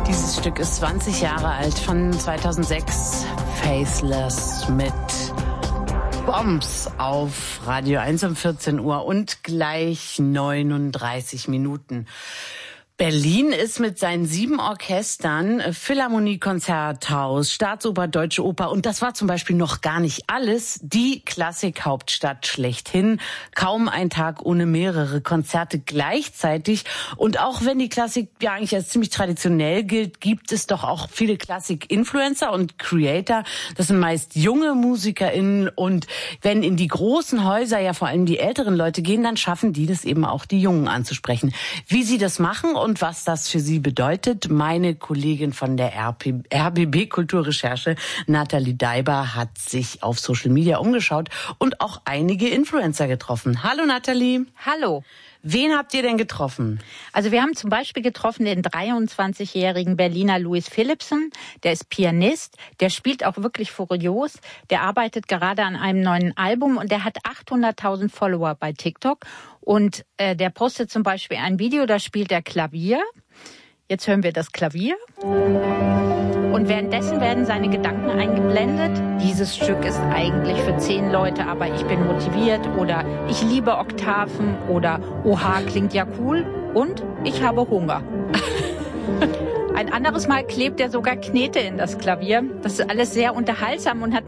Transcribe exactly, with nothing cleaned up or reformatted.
Dieses Stück ist zwanzig Jahre alt, von zweitausendsechs. Faithless mit Bombs auf Radio eins um vierzehn Uhr und gleich neununddreißig Minuten. Berlin ist mit seinen sieben Orchestern, Philharmonie, Konzerthaus, Staatsoper, Deutsche Oper und das war zum Beispiel noch gar nicht alles, die Klassikhauptstadt schlechthin. Kaum ein Tag ohne mehrere Konzerte gleichzeitig. Und auch wenn die Klassik ja eigentlich als ziemlich traditionell gilt, gibt es doch auch viele Klassik-Influencer und Creator. Das sind meist junge MusikerInnen und wenn in die großen Häuser ja vor allem die älteren Leute gehen, dann schaffen die das eben auch, die Jungen anzusprechen. Wie sie das machen und Und was das für sie bedeutet, meine Kollegin von der R B B Kulturrecherche, Nathalie Daiber, hat sich auf Social Media umgeschaut und auch einige Influencer getroffen. Hallo Nathalie. Hallo. Wen habt ihr denn getroffen? Also wir haben zum Beispiel getroffen den dreiundzwanzigjährigen Berliner Louis Philippson. Der ist Pianist, der spielt auch wirklich furios. Der arbeitet gerade an einem neuen Album und der hat achthunderttausend Follower bei TikTok. Und äh, der postet zum Beispiel ein Video, da spielt er Klavier. Jetzt hören wir das Klavier. Und währenddessen werden seine Gedanken eingeblendet. Dieses Stück ist eigentlich für zehn Leute, aber ich bin motiviert. Oder ich liebe Oktaven. Oder oha, klingt ja cool. Und ich habe Hunger. Ein anderes Mal klebt er sogar Knete in das Klavier. Das ist alles sehr unterhaltsam und hat